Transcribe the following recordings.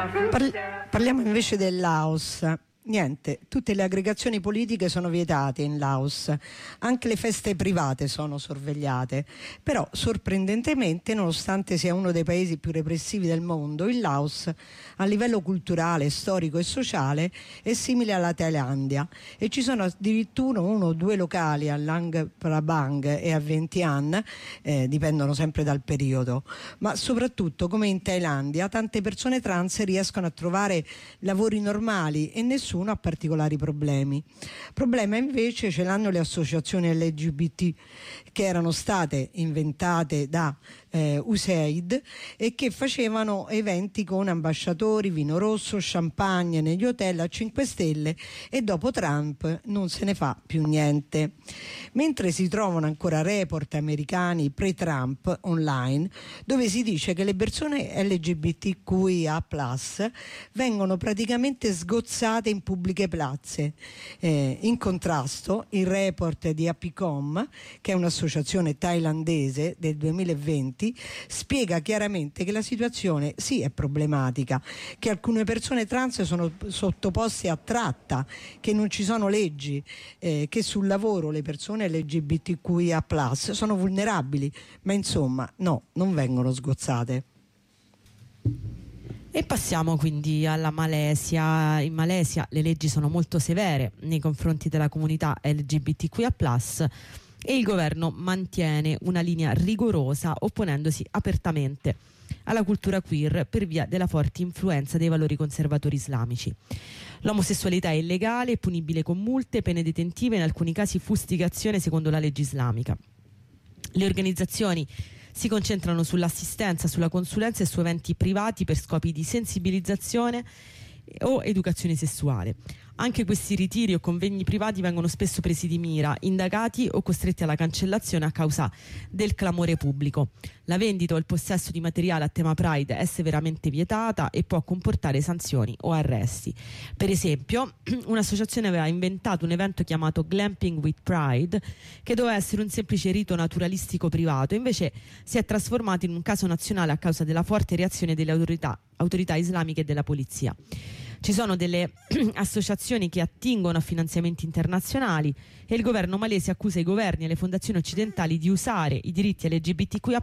Parliamo invece del Laos. Niente, tutte le aggregazioni politiche sono vietate in Laos, anche le feste private sono sorvegliate, però sorprendentemente, nonostante sia uno dei paesi più repressivi del mondo, il Laos a livello culturale, storico e sociale è simile alla Thailandia e ci sono addirittura 1 o 2 locali a Luang Prabang e a Vientiane, dipendono sempre dal periodo, ma soprattutto come in Thailandia tante persone trans riescono a trovare lavori normali e nessuno ha particolari problemi. Problema invece ce l'hanno le associazioni LGBT che erano state inventate da USAID e che facevano eventi con ambasciatori, vino rosso, champagne negli hotel a 5 stelle e dopo Trump non se ne fa più niente. Mentre si trovano ancora report americani pre-Trump online dove si dice che le persone LGBTQIA+ vengono praticamente sgozzate in pubbliche piazze. In contrasto, il report di APICOM, che è un'associazione thailandese del 2020, spiega chiaramente che la situazione sì è problematica, che alcune persone trans sono sottoposte a tratta, che non ci sono leggi, che sul lavoro le persone LGBTQIA+ sono vulnerabili, ma insomma no, non vengono sgozzate. E passiamo quindi alla Malesia. In Malesia le leggi sono molto severe nei confronti della comunità LGBTQIA+, e il governo mantiene una linea rigorosa opponendosi apertamente alla cultura queer per via della forte influenza dei valori conservatori islamici. L'omosessualità è illegale e punibile con multe, pene detentive e in alcuni casi fustigazione secondo la legge islamica. Le organizzazioni si concentrano sull'assistenza, sulla consulenza e su eventi privati per scopi di sensibilizzazione o educazione sessuale. Anche questi ritiri o convegni privati vengono spesso presi di mira, indagati o costretti alla cancellazione a causa del clamore pubblico. La vendita o il possesso di materiale a tema Pride è severamente vietata e può comportare sanzioni o arresti. Per esempio, un'associazione aveva inventato un evento chiamato Glamping with Pride, che doveva essere un semplice rito naturalistico privato, invece si è trasformato in un caso nazionale a causa della forte reazione delle autorità islamiche e della polizia. Ci sono delle associazioni che attingono a finanziamenti internazionali e il governo malese accusa i governi e le fondazioni occidentali di usare i diritti LGBTQIA+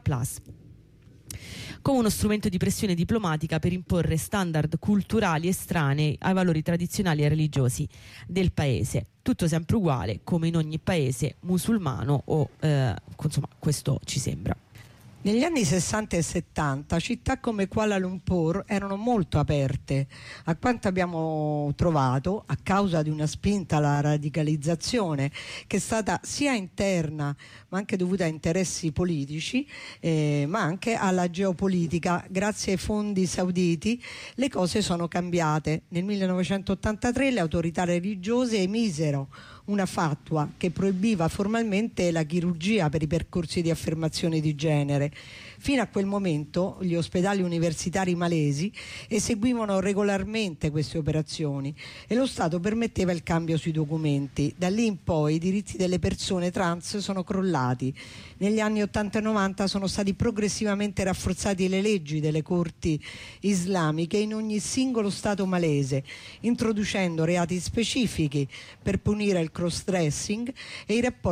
come uno strumento di pressione diplomatica per imporre standard culturali estranei ai valori tradizionali e religiosi del paese. Tutto sempre uguale come in ogni paese musulmano o insomma questo ci sembra. Negli anni 60 e 70 città come Kuala Lumpur erano molto aperte a quanto abbiamo trovato a causa di una spinta alla radicalizzazione che è stata sia interna ma anche dovuta a interessi politici ma anche alla geopolitica. Grazie ai fondi sauditi le cose sono cambiate. Nel 1983 le autorità religiose emisero una fatwa che proibiva formalmente la chirurgia per i percorsi di affermazione di genere. Fino a quel momento gli ospedali universitari malesi eseguivano regolarmente queste operazioni e lo Stato permetteva il cambio sui documenti. Da lì in poi i diritti delle persone trans sono crollati. Negli anni 80 e 90 sono stati progressivamente rafforzati le leggi delle corti islamiche in ogni singolo Stato malese, introducendo reati specifici per punire il cross-dressing e i rapporti